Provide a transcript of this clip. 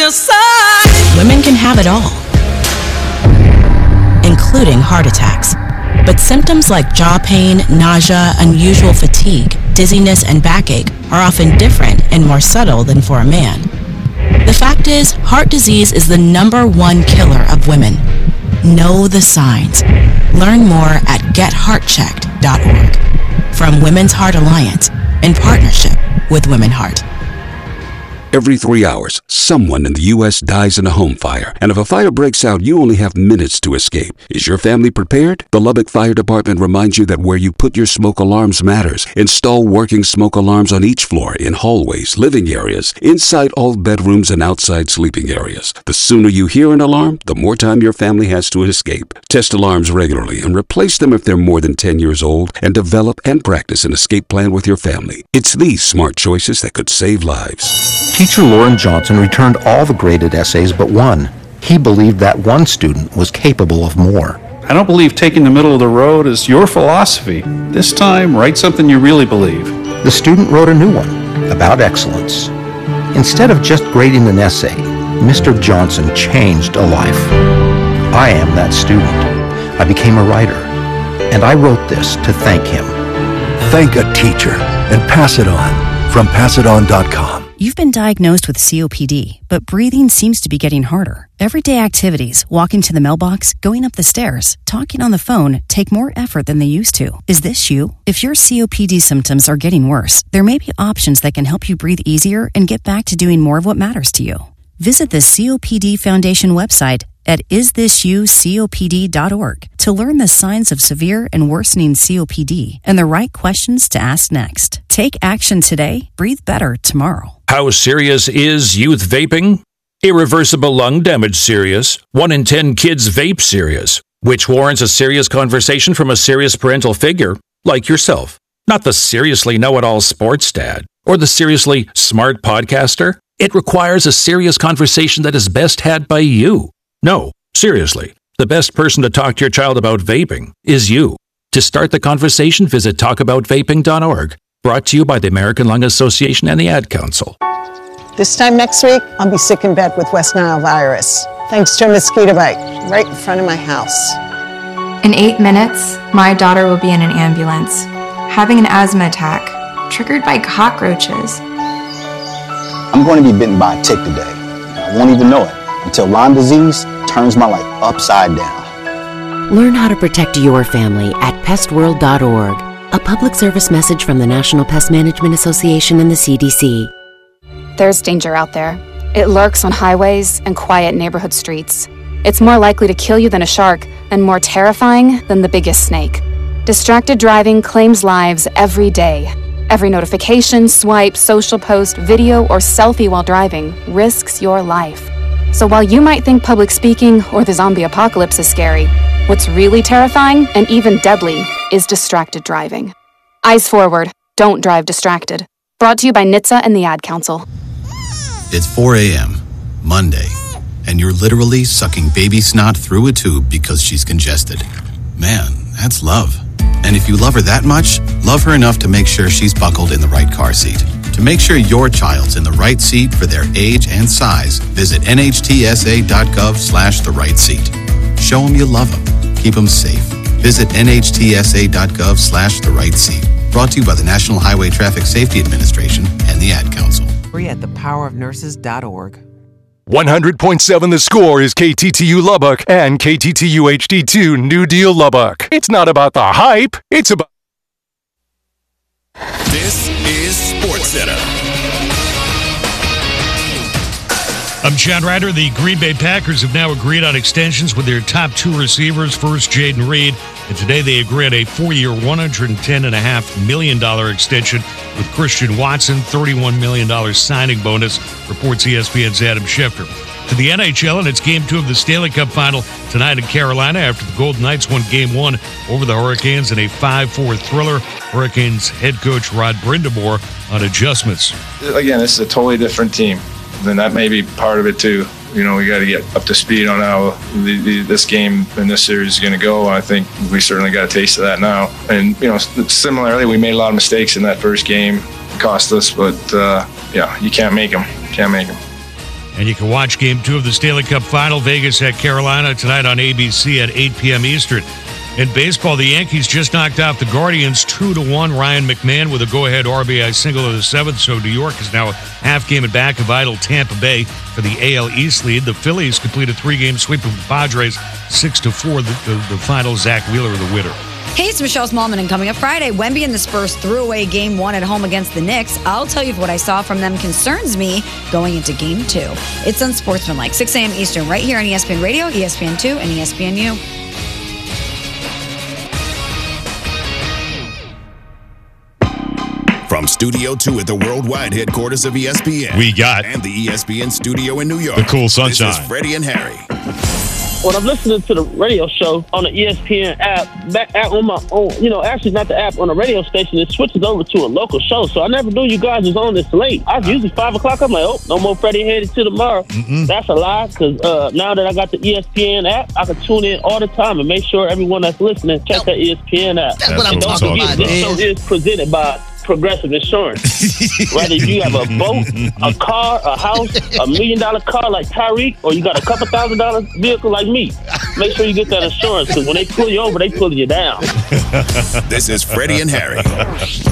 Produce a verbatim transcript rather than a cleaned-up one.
your side. Women can have it all, including heart attacks. But symptoms like jaw pain, nausea, unusual fatigue, dizziness, and backache are often different and more subtle than for a man. The fact is, heart disease is the number one killer of women. Know the signs. Learn more at get heart checked dot org. From Women's Heart Alliance, in partnership with Women Heart. Every three hours, someone in the U S dies in a home fire. And if a fire breaks out, you only have minutes to escape. Is your family prepared? The Lubbock Fire Department reminds you that where you put your smoke alarms matters. Install working smoke alarms on each floor, in hallways, living areas, inside all bedrooms, and outside sleeping areas. The sooner you hear an alarm, the more time your family has to escape. Test alarms regularly and replace them if they're more than ten years old, and develop and practice an escape plan with your family. It's these smart choices that could save lives. Teacher Lauren Johnson returned all the graded essays but one. He believed that one student was capable of more. I don't believe taking the middle of the road is your philosophy. This time, write something you really believe. The student wrote a new one about excellence. Instead of just grading an essay, Mister Johnson changed a life. I am that student. I became a writer, and I wrote this to thank him. Thank a teacher and pass it on from pass it on dot com. You've been diagnosed with C O P D, but breathing seems to be getting harder. Everyday activities, walking to the mailbox, going up the stairs, talking on the phone, take more effort than they used to. Is this you? If your C O P D symptoms are getting worse, there may be options that can help you breathe easier and get back to doing more of what matters to you. Visit the C O P D Foundation website at is this you copd dot org to learn the signs of severe and worsening C O P D and the right questions to ask next. Take action today, breathe better tomorrow. How serious is youth vaping? Irreversible lung damage serious. One in ten kids vape serious, which warrants a serious conversation from a serious parental figure like yourself. Not the seriously know-it-all sports dad or the seriously smart podcaster. It requires a serious conversation that is best had by you. No, seriously, the best person to talk to your child about vaping is you. To start the conversation, visit talk about vaping dot org. Brought to you by the American Lung Association and the Ad Council. This time next week, I'll be sick in bed with West Nile virus, thanks to a mosquito bite right in front of my house. In eight minutes, my daughter will be in an ambulance, having an asthma attack, triggered by cockroaches. I'm going to be bitten by a tick today. I won't even know it until Lyme disease turns my life upside down. Learn how to protect your family at pest world dot org. A public service message from the National Pest Management Association and the C D C. There's danger out there. It lurks on highways and quiet neighborhood streets. It's more likely to kill you than a shark, and more terrifying than the biggest snake. Distracted driving claims lives every day. Every notification, swipe, social post, video, or selfie while driving risks your life. So while you might think public speaking or the zombie apocalypse is scary, what's really terrifying and even deadly is distracted driving. Eyes forward, don't drive distracted. Brought to you by N H T S A and the Ad Council. It's four a.m., Monday, and you're literally sucking baby snot through a tube because she's congested. Man, that's love. And if you love her that much, love her enough to make sure she's buckled in the right car seat. To make sure your child's in the right seat for their age and size, visit N H T S A dot gov slash the right seat. Show them you love them. Keep them safe. Visit N H T S A dot gov slash the right seat. Brought to you by the National Highway Traffic Safety Administration and the Ad Council. Free at the power of nurses dot org. one hundred point seven The Score is K T T U Lubbock and K T T U H D two New Deal Lubbock. It's not about the hype, it's about... This is SportsCenter. I'm Chad Ryder. The Green Bay Packers have now agreed on extensions with their top two receivers. First, Jaden Reed, and today they agree on a four-year, one hundred ten point five million dollars extension with Christian Watson, thirty-one million dollars signing bonus, reports E S P N's Adam Schefter. To the N H L, and it's Game two of the Stanley Cup Final tonight in Carolina after the Golden Knights won Game one over the Hurricanes in a five four thriller. Hurricanes head coach Rod Brindamore on adjustments. Again, this is a totally different team. Then that may be part of it too. You know, we got to get up to speed on how the, the, this game and this series is going to go. I think we certainly got a taste of that now. And, you know, similarly, we made a lot of mistakes in that first game. It cost us, but, uh, yeah, you can't make them. Can't make them. And you can watch Game two of the Stanley Cup Final, Vegas at Carolina, tonight on A B C at eight p.m. Eastern. In baseball, the Yankees just knocked out the Guardians two to one. Ryan McMahon with a go-ahead R B I single in the seventh, so New York is now a half game at back of idle Tampa Bay for the A L East lead. The Phillies complete a three-game sweep of the Padres, six to four. The, the, the final, Zach Wheeler, the winner. Hey, it's Michelle Smallman, and coming up Friday, Wemby and the Spurs threw away game one at home against the Knicks. I'll tell you if what I saw from them concerns me going into game two. It's Unsportsmanlike, six a.m. Eastern, right here on E S P N Radio, E S P N two, and E S P N U. From Studio two at the worldwide headquarters of E S P N. We got. And the E S P N studio in New York. The cool sunshine. This is Freddie and Harry. When I'm listening to the radio show on the E S P N app, back at, on my own, you know, actually not the app, on the radio station, it switches over to a local show. So I never knew you guys was on this late. I was usually five o'clock. I'm like, oh, no more Freddie and Harry till tomorrow. Mm-mm. That's a lie, because uh, now that I got the E S P N app, I can tune in all the time and make sure everyone that's listening check that E S P N app. That's what I'm and don't talking forget, about. this show is presented by Progressive Insurance. Whether you have a boat, a car, a house, a million dollar car like Tyreek, or you got a couple thousand dollar vehicle like me, make sure you get that insurance, because when they pull you over, they pull you down. This is Freddie and Harry.